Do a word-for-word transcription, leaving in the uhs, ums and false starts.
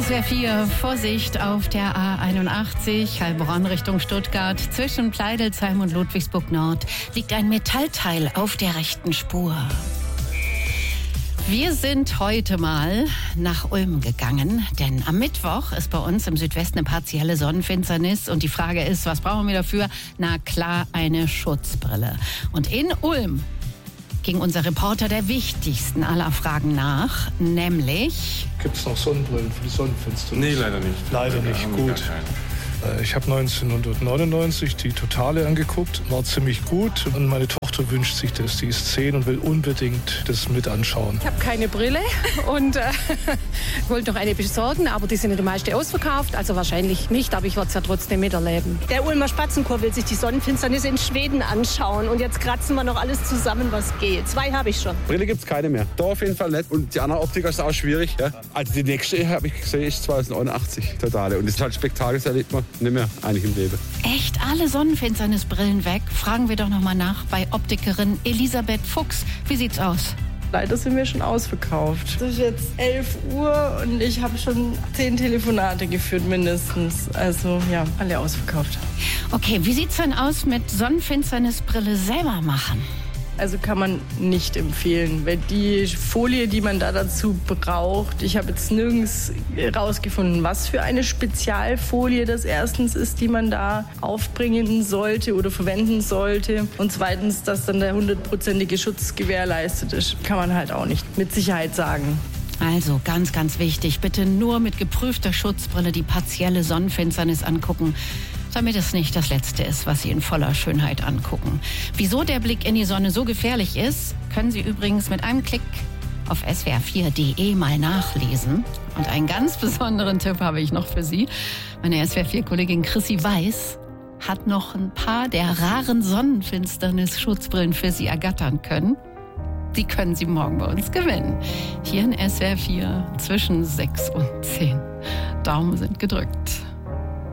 S W R vier, Vorsicht auf der A einundachtzig, Heilbronn Richtung Stuttgart. Zwischen Pleidelsheim und Ludwigsburg Nord liegt ein Metallteil auf der rechten Spur. Wir sind heute mal nach Ulm gegangen, denn am Mittwoch ist bei uns im Südwesten eine partielle Sonnenfinsternis und die Frage ist, was brauchen wir dafür? Na klar, eine Schutzbrille. Und in Ulm ging unser Reporter der wichtigsten aller Fragen nach, nämlich... Gibt es noch Sonnenbrillen für die Sonnenfinsternis? Nee, leider nicht. Leider nicht, gut. Ich habe neunzehnhundertneunundneunzig die Totale angeguckt, war ziemlich gut und meine Tochter wünscht sich das, die ist zehn und will unbedingt das mit anschauen. Ich habe keine Brille und äh, wollte noch eine besorgen, aber die sind ja die meisten ausverkauft, also wahrscheinlich nicht, aber ich werde es ja trotzdem miterleben. Der Ulmer Spatzenchor will sich die Sonnenfinsternis in Schweden anschauen und jetzt kratzen wir noch alles zusammen, was geht. Zwei habe ich schon. Brille gibt es keine mehr. Da auf jeden Fall nicht. Und die andere Optik ist auch schwierig. Ja? Also die nächste habe ich gesehen, ist zweitausendeinundachtzig Totale. Und das ist halt Spektakel, das erlebt man nicht mehr eigentlich im Leben. Echt alle Sonnenfinsternisbrillen weg? Fragen wir doch noch mal nach bei Optikerin Elisabeth Fuchs. Wie sieht's aus? Leider sind wir schon ausverkauft. Es ist jetzt elf Uhr und ich habe schon zehn Telefonate geführt mindestens. Also ja, alle ausverkauft. Okay, wie sieht's denn aus mit Sonnenfinsternisbrille selber machen? Also kann man nicht empfehlen, weil die Folie, die man da dazu braucht, ich habe jetzt nirgends rausgefunden, was für eine Spezialfolie das erstens ist, die man da aufbringen sollte oder verwenden sollte. Und zweitens, dass dann der hundertprozentige Schutz gewährleistet ist, kann man halt auch nicht mit Sicherheit sagen. Also ganz, ganz wichtig, bitte nur mit geprüfter Schutzbrille die partielle Sonnenfinsternis angucken, damit es nicht das Letzte ist, was Sie in voller Schönheit angucken. Wieso der Blick in die Sonne so gefährlich ist, können Sie übrigens mit einem Klick auf S W R vier punkt de mal nachlesen. Und einen ganz besonderen Tipp habe ich noch für Sie. Meine S W R vier-Kollegin Chrissy Weiß hat noch ein paar der raren Sonnenfinsternis-Schutzbrillen für Sie ergattern können. Die können Sie morgen bei uns gewinnen. Hier in S W R vier zwischen sechs und zehn. Daumen sind gedrückt.